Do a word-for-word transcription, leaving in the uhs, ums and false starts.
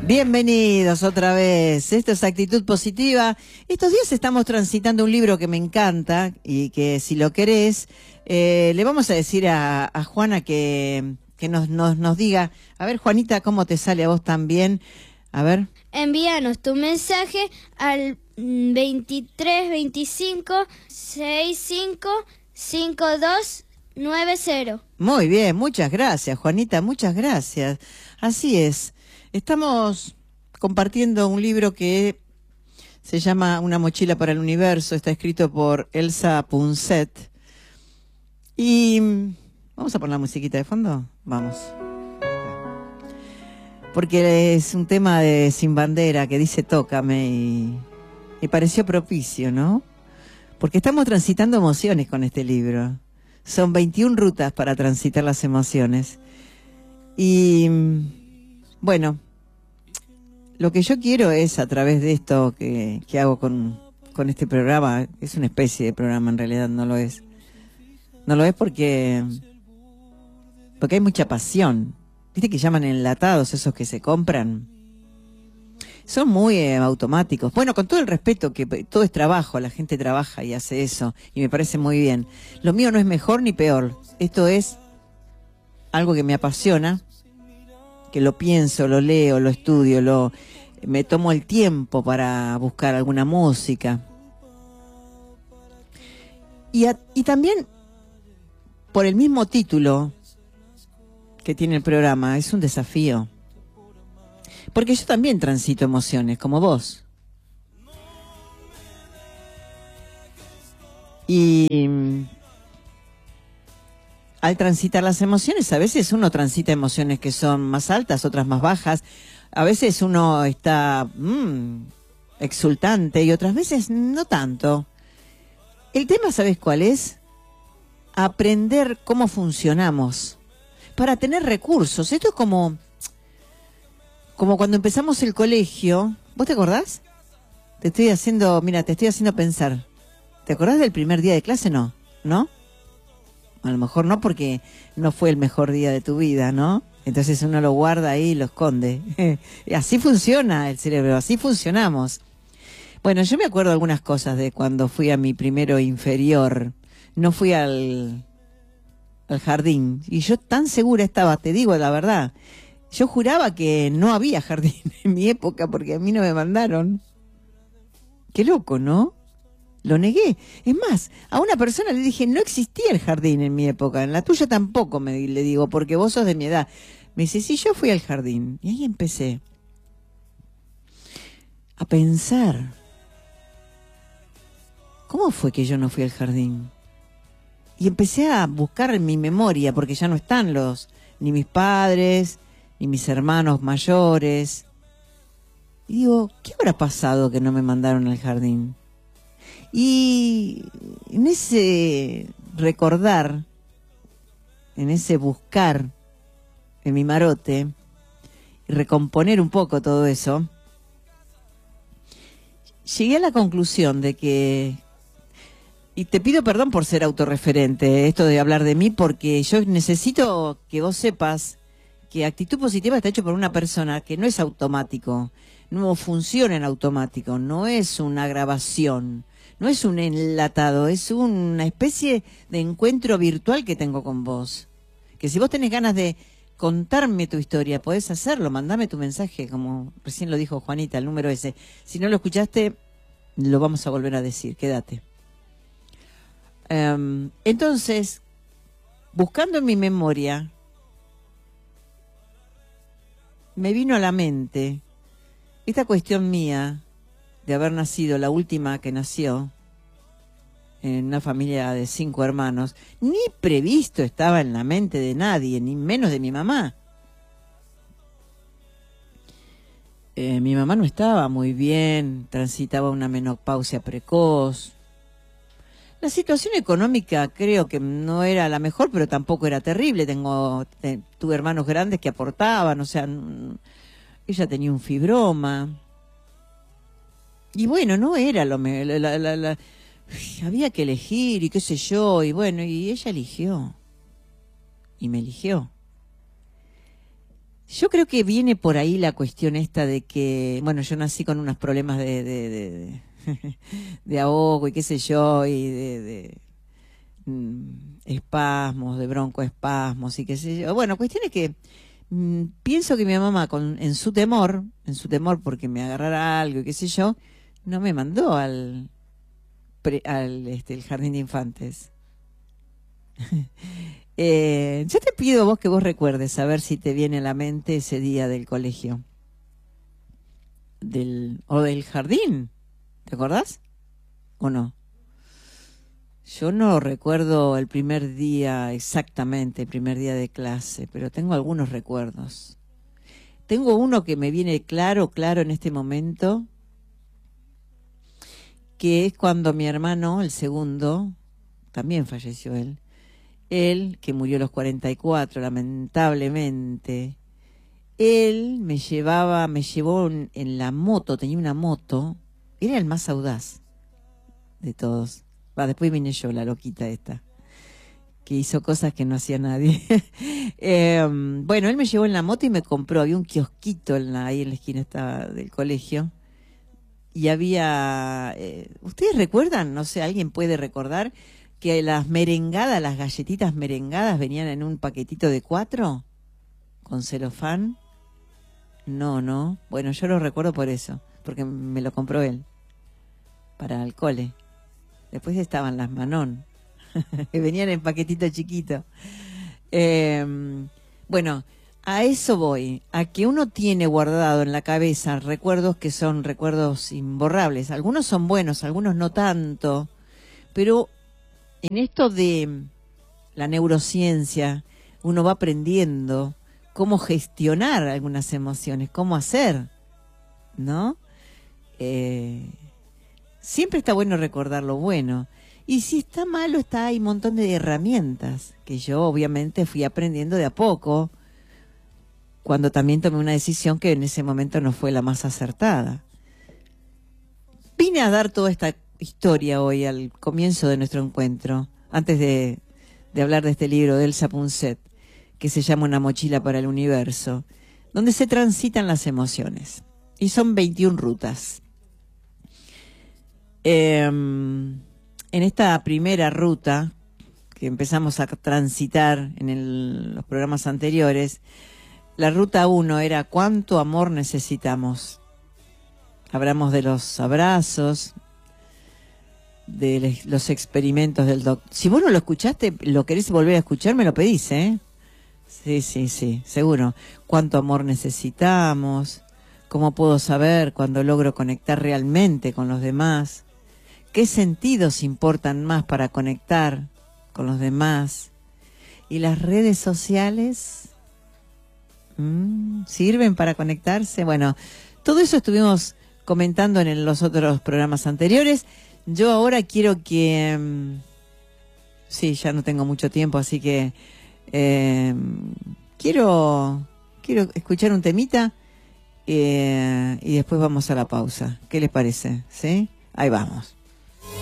Bienvenidos otra vez. Esto es Actitud Positiva. Estos días estamos transitando un libro que me encanta y que si lo querés, eh, le vamos a decir a, a Juana que, que nos, nos, nos diga. A ver, Juanita, ¿cómo te sale a vos también? A ver. Envíanos tu mensaje al veintitrés veinticinco sesenta y cinco cincuenta y dos noventa. Muy bien, muchas gracias, Juanita, muchas gracias. Así es. Estamos compartiendo un libro que se llama Una mochila para el universo. Está escrito por Elsa Punset. Y vamos a poner la musiquita de fondo. Vamos. Porque es un tema de Sin Bandera que dice tócame y me pareció propicio, ¿no? Porque estamos transitando emociones con este libro. Son veintiuna rutas para transitar las emociones. Y bueno, lo que yo quiero es, a través de esto que, que hago con, con este programa, es una especie de programa, en realidad no lo es. No lo es porque, porque hay mucha pasión. ¿Viste que llaman enlatados esos que se compran? Son muy eh, automáticos. Bueno, con todo el respeto, que todo es trabajo, la gente trabaja y hace eso, y me parece muy bien. Lo mío no es mejor ni peor. Esto es algo que me apasiona, que lo pienso, lo leo, lo estudio, lo me tomo el tiempo para buscar alguna música. Y, a, y también, por el mismo título que tiene el programa, es un desafío. Porque yo también transito emociones, como vos. Y al transitar las emociones, a veces uno transita emociones que son más altas, otras más bajas. A veces uno está mmm, exultante y otras veces no tanto. El tema, ¿sabes cuál es? Aprender cómo funcionamos para tener recursos. Esto es como... Como cuando empezamos el colegio, ¿vos te acordás? Te estoy haciendo, mira, te estoy haciendo pensar. ¿Te acordás del primer día de clase? No, ¿no? A lo mejor no, porque no fue el mejor día de tu vida, ¿no? Entonces uno lo guarda ahí y lo esconde. Así funciona el cerebro, así funcionamos. Bueno, yo me acuerdo algunas cosas de cuando fui a mi primero inferior. No fui al, al jardín. Y yo tan segura estaba, te digo la verdad. Yo juraba que no había jardín en mi época porque a mí no me mandaron. Qué loco, ¿no? Lo negué. Es más, a una persona le dije, no existía el jardín en mi época. En la tuya tampoco, me le digo, porque vos sos de mi edad. Me dice, sí, yo fui al jardín. Y ahí empecé a pensar. ¿Cómo fue que yo no fui al jardín? Y empecé a buscar en mi memoria, porque ya no están los, ni mis padres... y mis hermanos mayores. Y digo, ¿qué habrá pasado que no me mandaron al jardín? Y en ese recordar, en ese buscar en mi marote, y recomponer un poco todo eso, llegué a la conclusión de que, y te pido perdón por ser autorreferente, esto de hablar de mí, porque yo necesito que vos sepas que Actitud Positiva está hecho por una persona que no es automático, no funciona en automático, no es una grabación, no es un enlatado, es una especie de encuentro virtual que tengo con vos. Que si vos tenés ganas de contarme tu historia, podés hacerlo, mandame tu mensaje, como recién lo dijo Juanita, el número ese. Si no lo escuchaste, lo vamos a volver a decir, quédate. Um, entonces, buscando en mi memoria, me vino a la mente esta cuestión mía de haber nacido la última que nació en una familia de cinco hermanos. Ni previsto estaba en la mente de nadie, ni menos de mi mamá. Eh, mi mamá no estaba muy bien, transitaba una menopausia precoz. La situación económica creo que no era la mejor, pero tampoco era terrible. Tengo, te, tuve hermanos grandes que aportaban, o sea, n- ella tenía un fibroma. Y bueno, no era lo me, la, la, la, la, había que elegir y qué sé yo, y bueno, y ella eligió. Y me eligió. Yo creo que viene por ahí la cuestión esta de que, bueno, yo nací con unos problemas de, de, de, de, de ahogo y qué sé yo, y de, de mm, espasmos, de broncoespasmos y qué sé yo. Bueno, cuestión es que mm, pienso que mi mamá, con, en su temor, en su temor porque me agarrara algo y qué sé yo, no me mandó al, pre, al este, el jardín de infantes. Eh, yo te pido vos que vos recuerdes, a ver si te viene a la mente ese día del colegio. Del, o del jardín. ¿Te acordás? ¿O no? Yo no recuerdo el primer día exactamente, el primer día de clase, pero tengo algunos recuerdos. Tengo uno que me viene claro, claro en este momento, que es cuando mi hermano, el segundo, también falleció él, él, que murió a los cuarenta y cuatro, lamentablemente, él me llevaba, me llevó en, en la moto, tenía una moto, era el más audaz de todos. Va, después vine yo, la loquita esta, que hizo cosas que no hacía nadie. eh, bueno, él me llevó en la moto y me compró, había un kiosquito en la, ahí en la esquina estaba del colegio, y había, eh, ¿ustedes recuerdan? No sé, ¿alguien puede recordar que las merengadas, las galletitas merengadas venían en un paquetito de cuatro con celofán? No, no. Bueno, yo lo recuerdo por eso, porque me lo compró él para el cole. Después estaban las Manón, que venían en paquetito chiquito. Eh, bueno, a eso voy, a que uno tiene guardado en la cabeza recuerdos que son recuerdos imborrables. Algunos son buenos, algunos no tanto, pero en esto de la neurociencia, uno va aprendiendo cómo gestionar algunas emociones, cómo hacer, ¿no? Eh, siempre está bueno recordar lo bueno. Y si está malo, está hay un montón de herramientas que yo obviamente fui aprendiendo de a poco, cuando también tomé una decisión que en ese momento no fue la más acertada. Vine a dar toda esta historia hoy al comienzo de nuestro encuentro, antes de, de hablar de este libro de Elsa Punset, que se llama Una mochila para el universo, donde se transitan las emociones. Y son veintiuna rutas. Eh, en esta primera ruta, que empezamos a transitar en el, los programas anteriores, la ruta uno era ¿cuánto amor necesitamos? Hablamos de los abrazos, de los experimentos del doctor. Si vos no lo escuchaste, lo querés volver a escuchar, me lo pedís, ¿eh? Sí, sí, sí, seguro. ¿Cuánto amor necesitamos? ¿Cómo puedo saber cuando logro conectar realmente con los demás? ¿Qué sentidos importan más para conectar con los demás? ¿Y las redes sociales ¿Mm? sirven para conectarse? Bueno, todo eso estuvimos comentando en los otros programas anteriores. Yo ahora quiero que... Um, sí, ya no tengo mucho tiempo, así que eh, quiero, quiero escuchar un temita eh, y después vamos a la pausa. ¿Qué les parece? ¿Sí? Ahí vamos.